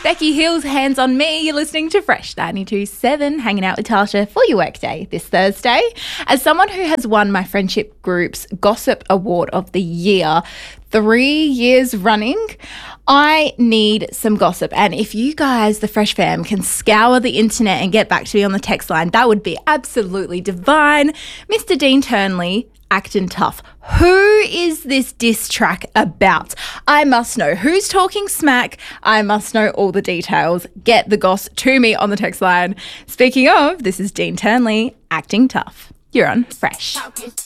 Becky Hills, hands on me. You're listening to Fresh 92.7, hanging out with Tasha for your workday this Thursday. As someone who has won my friendship group's Gossip Award of the Year 3 years running, I need some gossip. And if you guys, the Fresh fam, can scour the internet and get back to me on the text line, that would be absolutely divine. Mr. Dean Turnley, acting tough. Who is this diss track about? I must know who's talking smack. I must know all the details. Get the goss to me on the text line. Speaking of, this is Dean Turnley, acting tough. You're on Fresh.